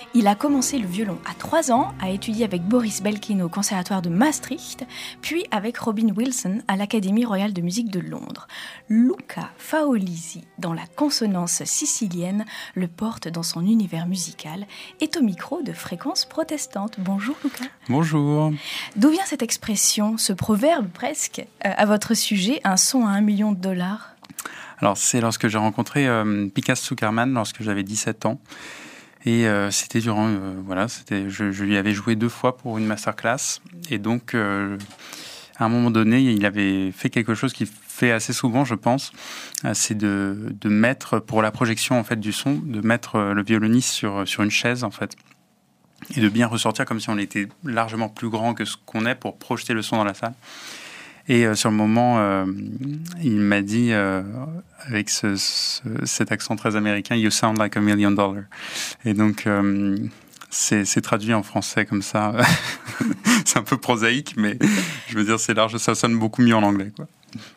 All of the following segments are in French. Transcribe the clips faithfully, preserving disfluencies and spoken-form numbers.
Il a commencé le violon à trois ans, a étudié avec Boris Belkin au Conservatoire de Maastricht, puis avec Robin Wilson à l'Académie royale de musique de Londres. Luca Faolisi, dans la consonance sicilienne, le porte dans son univers musical, est au micro de Fréquence Protestante. Bonjour Luca. Bonjour. D'où vient cette expression, ce proverbe presque, euh, à votre sujet, un son à un million de dollars ? Alors c'est lorsque j'ai rencontré euh, Picas Zuckerman lorsque j'avais dix-sept ans. Et euh, c'était durant, euh, voilà, c'était, je, je lui avais joué deux fois pour une masterclass. Et donc, euh, à un moment donné, il avait fait quelque chose qu'il fait assez souvent, je pense, euh, c'est de, de mettre, pour la projection en fait du son, de mettre le violoniste sur, sur une chaise en fait. Et de bien ressortir comme si on était largement plus grand que ce qu'on est pour projeter le son dans la salle. Et euh, sur le moment, euh, il m'a dit, euh, avec ce, ce, cet accent très américain, « You sound like a million dollars ». Et donc, euh, c'est, c'est traduit en français comme ça. C'est un peu prosaïque, mais je veux dire, c'est large, ça sonne beaucoup mieux en anglais, quoi.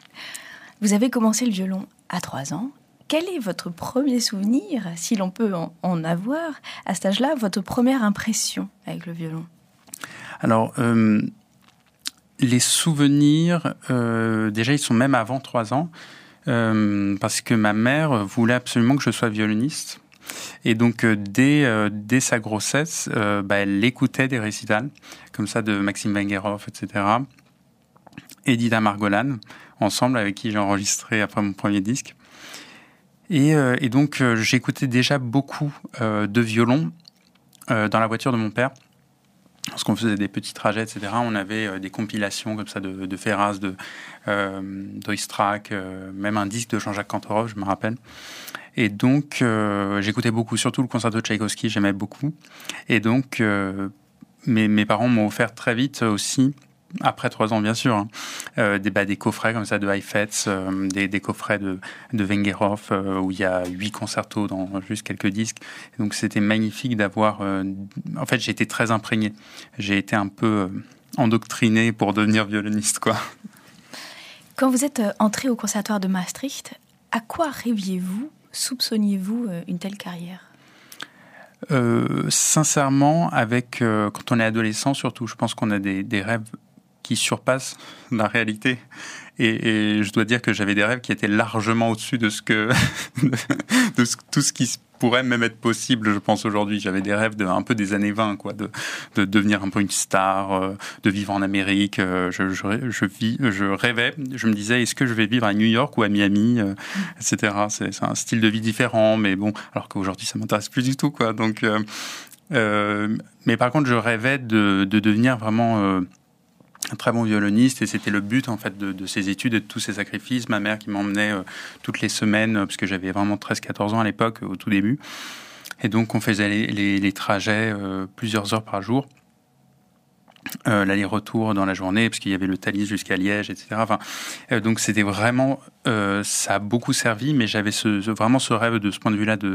Vous avez commencé le violon à trois ans. Quel est votre premier souvenir, si l'on peut en, en avoir, à cet âge-là, votre première impression avec le violon ? Alors... Euh, Les souvenirs, euh, déjà, ils sont même avant trois ans, euh, parce que ma mère voulait absolument que je sois violoniste. Et donc, euh, dès, euh, dès sa grossesse, euh, bah, elle écoutait des récitals, comme ça, de Maxime Vengerov, et cetera. Edita Margolane, ensemble, avec qui j'ai enregistré après mon premier disque. Et, euh, et donc, euh, j'écoutais déjà beaucoup euh, de violon euh, dans la voiture de mon père. Lorsqu'on faisait des petits trajets, et cetera, on avait euh, des compilations comme ça de, de Ferraz, de euh, d'Oistrakh, euh, même un disque de Jean-Jacques Cantorov, je me rappelle. Et donc, euh, j'écoutais beaucoup, surtout le concerto de Tchaïkovski, j'aimais beaucoup. Et donc, euh, mes, mes parents m'ont offert très vite aussi, après trois ans bien sûr, hein, euh, des, bah, des coffrets comme ça de Heifetz, euh, des, des coffrets de, de Vengerov, euh, où il y a huit concertos dans juste quelques disques. Et donc c'était magnifique d'avoir... Euh, en fait, j'ai été très imprégné. J'ai été un peu euh, endoctriné pour devenir violoniste, quoi. Quand vous êtes entré au Conservatoire de Maastricht, à quoi rêviez-vous, soupçonniez-vous une telle carrière ? Euh, sincèrement, avec euh, quand on est adolescent, surtout, je pense qu'on a des, des rêves qui surpassent la réalité. Et, et je dois dire que j'avais des rêves qui étaient largement au-dessus de ce que de ce, tout ce qui pourrait même être possible, je pense, aujourd'hui. J'avais des rêves de un peu des années vingt, quoi, de, de devenir un peu une star, euh, de vivre en Amérique. Euh, je, je, je, vis, je rêvais, je me disais, est-ce que je vais vivre à New York ou à Miami, euh, et cetera. C'est, c'est un style de vie différent, mais bon, alors qu'aujourd'hui, ça m'intéresse plus du tout, quoi. Donc, euh, euh, mais par contre, je rêvais de, de devenir vraiment... Euh, un très bon violoniste, et c'était le but en fait de, de ces études et de tous ces sacrifices. Ma mère qui m'emmenait euh, toutes les semaines, euh, parce que j'avais vraiment treize quatorze ans à l'époque, euh, au tout début. Et donc on faisait les, les, les trajets euh, plusieurs heures par jour. Euh, l'aller-retour dans la journée, parce qu'il y avait le Thalys jusqu'à Liège, et cetera. Enfin, euh, donc c'était vraiment, euh, ça a beaucoup servi, mais j'avais ce, ce, vraiment ce rêve de ce point de vue-là de,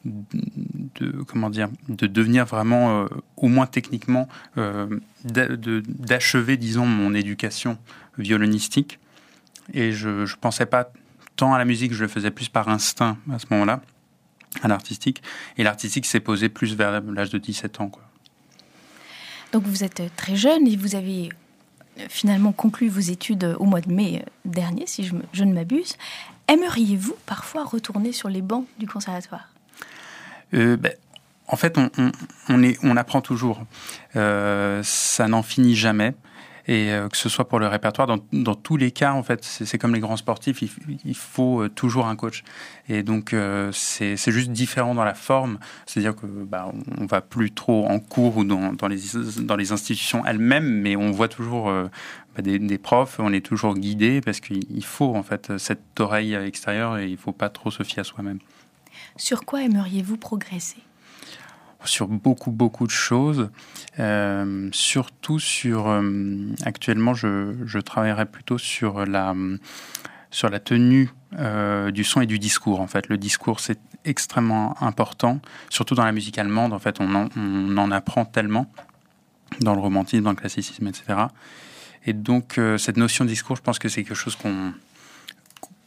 de comment dire, de devenir vraiment, euh, au moins techniquement, euh, d'a, de, d'achever, disons, mon éducation violonistique. Et je, je pensais pas tant à la musique, je le faisais plus par instinct à ce moment-là, à l'artistique. Et l'artistique s'est posé plus vers l'âge de dix-sept ans, quoi. Donc vous êtes très jeune et vous avez finalement conclu vos études au mois de mai dernier, si je, me, je ne m'abuse. Aimeriez-vous parfois retourner sur les bancs du conservatoire ? euh, ben, En fait, on, on, on, est, on apprend toujours. Euh, ça n'en finit jamais. Et euh, que ce soit pour le répertoire, dans, dans tous les cas, en fait, c'est, c'est comme les grands sportifs, il, il faut euh, toujours un coach. Et donc, euh, c'est, c'est juste différent dans la forme. C'est-à-dire que bah, on va plus trop en cours ou dans, dans, les, dans les institutions elles-mêmes, mais on voit toujours euh, bah, des, des profs, on est toujours guidé parce qu'il faut en fait cette oreille extérieure et il ne faut pas trop se fier à soi-même. Sur quoi aimeriez-vous progresser ? Sur beaucoup, beaucoup de choses. Euh, surtout sur... Euh, actuellement, je, je travaillerai plutôt sur la, sur la tenue euh, du son et du discours. En fait, le discours, c'est extrêmement important, surtout dans la musique allemande. En fait, on en, on en apprend tellement dans le romantisme, dans le classicisme, et cetera. Et donc, euh, cette notion de discours, je pense que c'est quelque chose qu'on...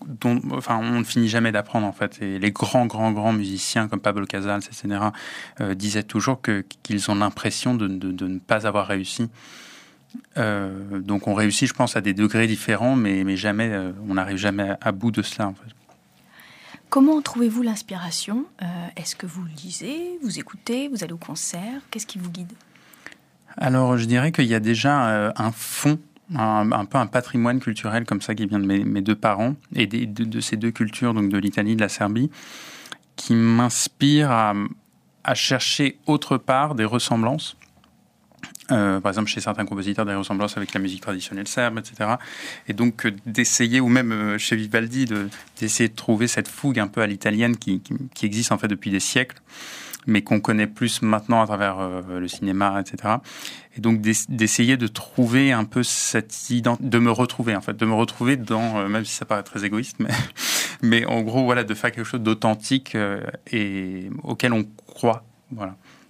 dont, enfin, on ne finit jamais d'apprendre en fait. Et les grands, grands, grands musiciens comme Pablo Casals, et cetera, euh, disaient toujours que, qu'ils ont l'impression de, de, de ne pas avoir réussi. Euh, donc on réussit, je pense, à des degrés différents, mais, mais jamais, euh, on n'arrive jamais à, à bout de cela en fait. Comment trouvez-vous l'inspiration ? euh, Est-ce que vous lisez, vous écoutez, vous allez au concert ? Qu'est-ce qui vous guide ? Alors, je dirais qu'il y a déjà euh, un fond, un, un peu un patrimoine culturel comme ça qui vient de mes, mes deux parents et des, de, de ces deux cultures, donc de l'Italie et de la Serbie, qui m'inspire à, à chercher autre part des ressemblances. Euh, par exemple, chez certains compositeurs, des ressemblances avec la musique traditionnelle serbe, et cetera. Et donc, euh, d'essayer, ou même euh, chez Vivaldi, de, d'essayer de trouver cette fougue un peu à l'italienne qui, qui, qui existe en fait depuis des siècles, mais qu'on connaît plus maintenant à travers euh, le cinéma, et cetera. Et donc, d'essayer de trouver un peu cette identité, de me retrouver, en fait, de me retrouver dans, euh, même si ça paraît très égoïste, mais, mais en gros, voilà, de faire quelque chose d'authentique euh, et auquel on croit, voilà.